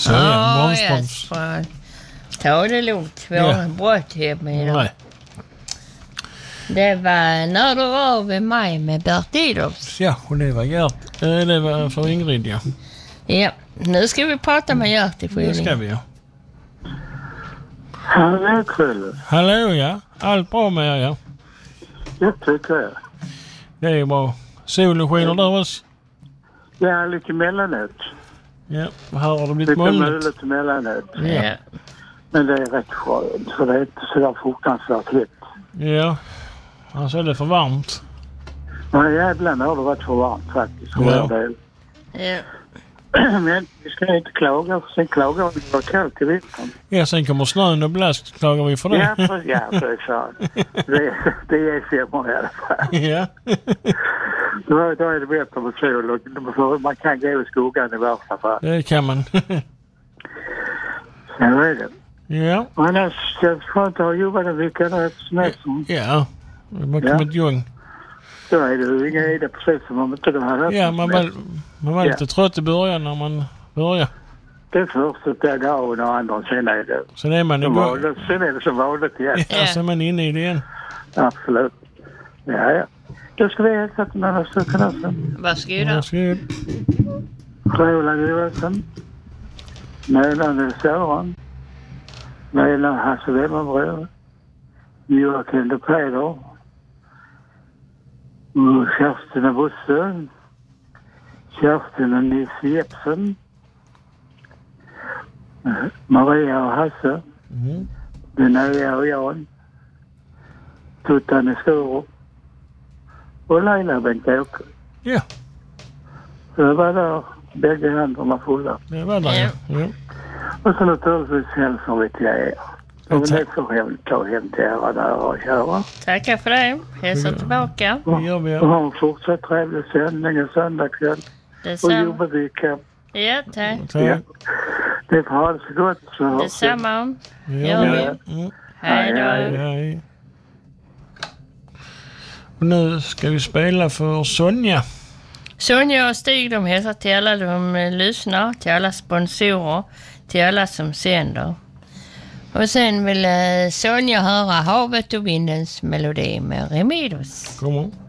Så ja, Månsbroms. Ta det lugnt. Vi har en brott hemma idag. Nej. Det var När du rör vid mig med Bert Idolfs. Ja, och det var Gert. Det var för Ingrid, ja. Ja, nu ska vi prata med Gert i Skillinge. Det ska vi, ja. Hallå, Krille. Hallå, ja. Allt bra med er, ja. Jag tycker jag. Det är bra. Solen skiner där också. Ja, lite mellanåt. Ja, här har det blivit molnigt. Lite mellanåt. Ja. Men det är rätt skönt, för det är inte så där fruktansvärt lätt. Ja, alltså är det för varmt. Ja, ibland har det varit för varmt faktiskt. Ja. Men vi ska inte klaga, för sen klagar vi var kallt i vintern. Ja, sen kommer snön och blåst, klagar vi för det. Ja, precis. Det är sämre i alla fall. Ja. Då är det bättre med sol. Man kan gå i skuggan i värsta fall. Det kan man. Så är det. Ja. Annars känns det skönt att ha jobbat en vecka där efter semestern. Ja, man har kommit igång. Då är det ju inga idé precis som om inte det här. Ja, man var lite trött i början när man börjar. Det är först att jag och några andra, sen är det. Sen är man igång. Sen är det som vanligt igen. Ja, sen är man inne i det igen. Absolut. Ja. Då ska vi hälsa till några stycken också. Varsågoda. Roland Johansson. Mellan Sören. Mellan Hasse Wemmerbror. Joakim de Peder. Kerstin och Bosse. Kerstin och Nils Jepsen. Maria och Hasse. Linnea och Jan. Tuttan i Skurup. Och Leila Bengt-Åke. Ja. Det var där bägge händerna fulla. Det var där, ja. Och så naturligtvis hälsar vi till er. Och vi får ta hem till era där och köra. Tackar för det. Hälsa tillbaka. Det gör vi, ja. Och ha en fortsatt trevlig sändning en söndagkväll. Och jobbevecka. Ja, tack. Ja. Det får ha det så gott. Så detsamma. Gör vi. Hej då. Hej. Och nu ska vi spela för Sonja. Sonja och Stig, de hälsar till alla de lyssnar, till alla sponsorer, till alla som sänder. Och sen vill Sonja höra Havet och vindens melodi med Remedios. Kom on.